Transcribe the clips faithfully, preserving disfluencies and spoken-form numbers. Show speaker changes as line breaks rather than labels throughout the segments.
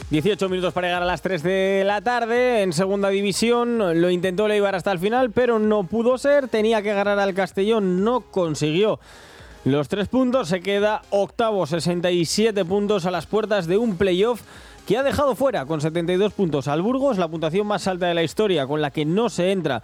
dieciocho minutos para llegar a las tres de la tarde. En segunda división lo intentó el Eibar hasta el final, pero no pudo ser. Tenía que ganar al Castellón, no consiguió los tres puntos. Se queda octavo, sesenta y siete puntos a las puertas de un playoff que ha dejado fuera con setenta y dos puntos al Burgos, la puntuación más alta de la historia, con la que no se entra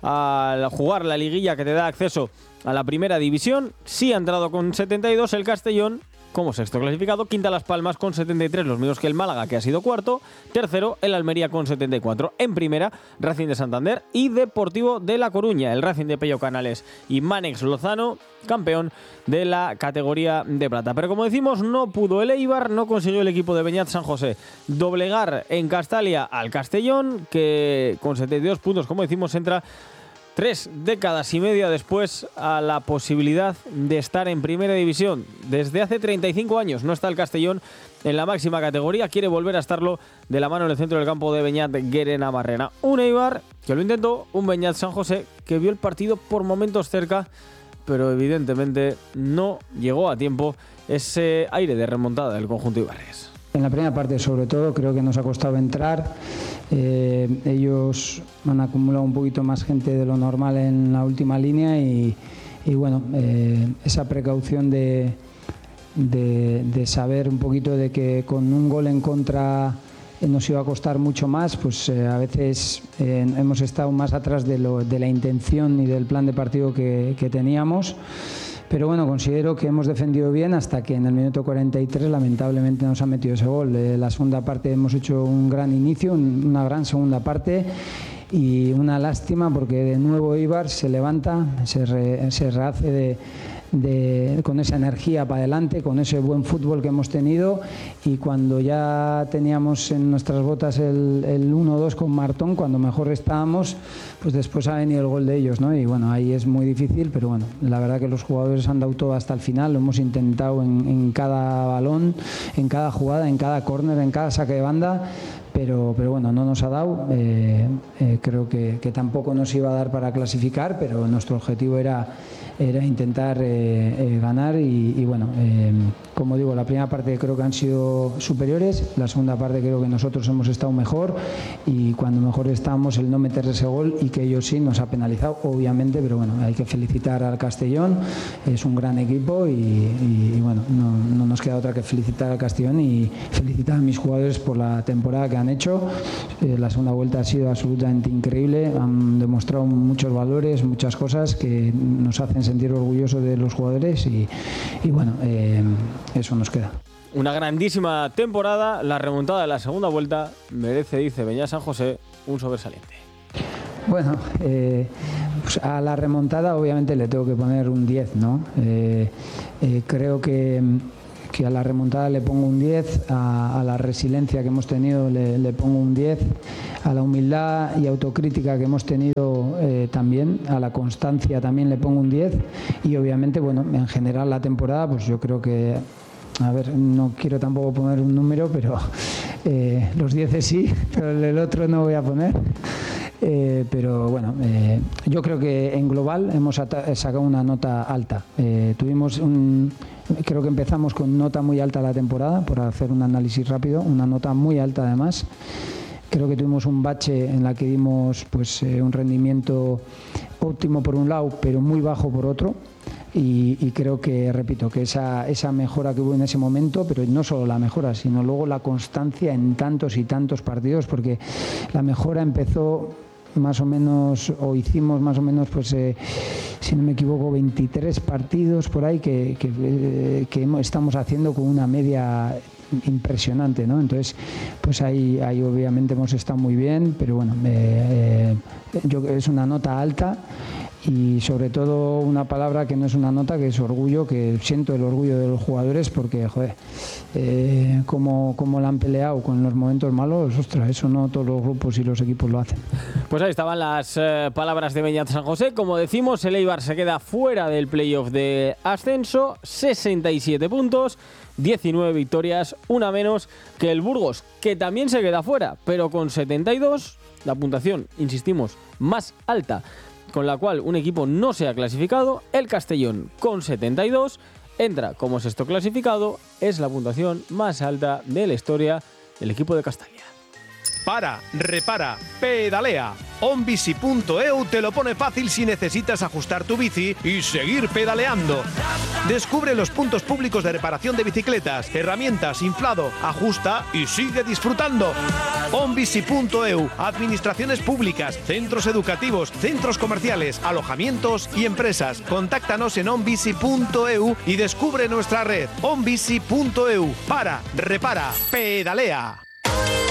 a jugar la liguilla que te da acceso a la primera división. Sí ha entrado con setenta y dos el Castellón como sexto clasificado, quinta Las Palmas con setenta y tres, los mismos que el Málaga, que ha sido cuarto, tercero el Almería con setenta y cuatro, en primera Racing de Santander y Deportivo de La Coruña, el Racing de Pello Canales y Mánex Lozano, campeón de la categoría de plata. Pero como decimos, no pudo el Eibar, no consiguió el equipo de Beñat San José doblegar en Castalia al Castellón, que con setenta y dos puntos, como decimos, entra tres décadas y media después a la posibilidad de estar en primera división. Desde hace treinta y cinco años no está el Castellón en la máxima categoría, quiere volver a estarlo de la mano en el centro del campo de Beñat Guerena Barrena. Un Eibar que lo intentó, un Beñat San José que vio el partido por momentos cerca, pero evidentemente no llegó a tiempo ese aire de remontada del conjunto ibarres.
En la primera parte, sobre todo, creo que nos ha costado entrar. Eh, ellos han acumulado un poquito más gente de lo normal en la última línea y, y bueno, eh, esa precaución de, de, de saber un poquito de que con un gol en contra eh, nos iba a costar mucho más, pues eh, a veces eh, hemos estado más atrás de, lo, de la intención y del plan de partido que, que teníamos. Pero bueno, considero que hemos defendido bien hasta que en el minuto cuarenta y tres lamentablemente nos han metido ese gol. Eh, la segunda parte hemos hecho un gran inicio, un, una gran segunda parte y una lástima porque de nuevo Eibar se levanta, se, re, se rehace de, de, con esa energía para adelante, con ese buen fútbol que hemos tenido y cuando ya teníamos en nuestras botas el, el uno dos con Martón, cuando mejor estábamos, pues después ha venido el gol de ellos, ¿no? Y bueno, ahí es muy difícil, pero bueno, la verdad que los jugadores han dado todo hasta el final, lo hemos intentado en, en cada balón, en cada jugada, en cada córner, en cada saque de banda, pero, pero bueno, no nos ha dado, eh, eh, creo que, que tampoco nos iba a dar para clasificar, pero nuestro objetivo era, era intentar eh, eh, ganar y, y bueno, eh, como digo, la primera parte creo que han sido superiores, la segunda parte creo que nosotros hemos estado mejor y cuando mejor estábamos el no meter ese gol y que ellos sí nos ha penalizado, obviamente, pero bueno, hay que felicitar al Castellón, es un gran equipo y, y, y bueno, no, no nos queda otra que felicitar al Castellón y felicitar a mis jugadores por la temporada que han hecho. Eh, la segunda vuelta ha sido absolutamente increíble, han demostrado muchos valores, muchas cosas que nos hacen sentir orgullosos de los jugadores y, y bueno, eh, eso nos queda.
Una grandísima temporada, la remontada de la segunda vuelta merece, dice Beñat San José, un sobresaliente.
Bueno, eh, pues a la remontada obviamente le tengo que poner un diez, ¿no? Eh, eh, creo que, que a la remontada le pongo un diez, a, a la resiliencia que hemos tenido le, le pongo un diez, a la humildad y autocrítica que hemos tenido eh, también, a la constancia también le pongo un diez y obviamente, bueno, en general la temporada, pues yo creo que, a ver, no quiero tampoco poner un número, pero eh, los diez sí, pero el otro no voy a poner. Eh, pero bueno, eh, yo creo que en global hemos sacado una nota alta. Eh, tuvimos un, creo que empezamos con nota muy alta la temporada, por hacer un análisis rápido, una nota muy alta además. Creo que tuvimos un bache en la que dimos pues eh, un rendimiento óptimo por un lado, pero muy bajo por otro. Y, y creo que, repito, que esa, esa mejora que hubo en ese momento, pero no solo la mejora, sino luego la constancia en tantos y tantos partidos, porque la mejora empezó más o menos, o hicimos más o menos, pues eh, si no me equivoco, veintitrés partidos por ahí que, que, eh, que estamos haciendo con una media impresionante, ¿no? Entonces, pues ahí, ahí obviamente hemos estado muy bien, pero bueno, eh, eh, yo, es una nota alta. Y sobre todo una palabra que no es una nota, que es orgullo, que siento el orgullo de los jugadores porque, joder, eh, como, como la han peleado con los momentos malos, ostras, eso no todos los grupos y los equipos lo hacen.
Pues ahí estaban las eh, palabras de Beñat San José. Como decimos, el Eibar se queda fuera del playoff de ascenso, sesenta y siete puntos, diecinueve victorias, una menos que el Burgos, que también se queda fuera, pero con setenta y dos, la puntuación, insistimos, más alta, con la cual un equipo no se ha clasificado. El Castellón con setenta y dos entra como sexto clasificado, es la puntuación más alta de la historia el equipo de Castalia.
Para, repara, pedalea. onbici punto e u te lo pone fácil si necesitas ajustar tu bici y seguir pedaleando. Descubre los puntos públicos de reparación de bicicletas, herramientas, inflado, ajusta y sigue disfrutando. onbici punto e u, administraciones públicas, centros educativos, centros comerciales, alojamientos y empresas. Contáctanos en onbici punto e u y descubre nuestra red. onbici punto e u. Para, repara, pedalea.